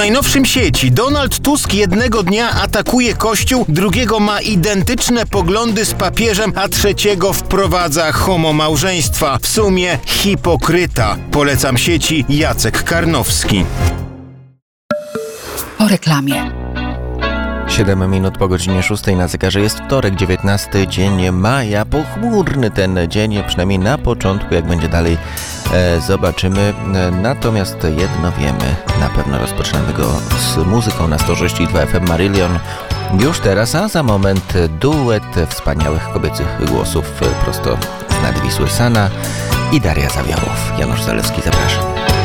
najnowszym sieci Donald Tusk jednego dnia atakuje Kościół, drugiego ma identyczne poglądy z papieżem, a trzeciego wprowadza homomałżeństwa. W sumie hipokryta. Polecam sieci Jacek Karnowski. Po reklamie. 7 minut po godzinie 6 na zegarze jest wtorek, 19 dzień maja. Pochmurny ten dzień, przynajmniej na początku, jak będzie dalej, zobaczymy. Natomiast jedno wiemy, na pewno rozpoczynamy go z muzyką na 106.2 FM Marillion. Już teraz, a za moment duet wspaniałych kobiecych głosów prosto z nad Wisły, Sana i Daria Zawiałow. Janusz Zalewski, zapraszam.